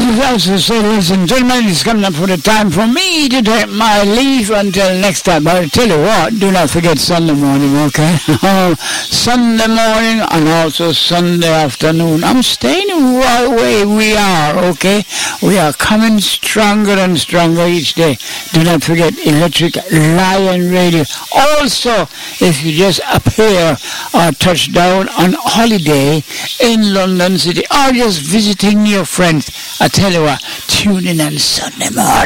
So, ladies and gentlemen, it's coming up for the time for me to take my leave until next time. But I tell you what, do not forget Sunday morning, okay? Sunday morning and also Sunday afternoon. I'm staying right where we are, okay? We are coming stronger and stronger each day. Do not forget Electric Lion Radio. Also, if you just appear or touch down on holiday in London City or just visiting your friends, I tell you what, tune in on Sunday morning.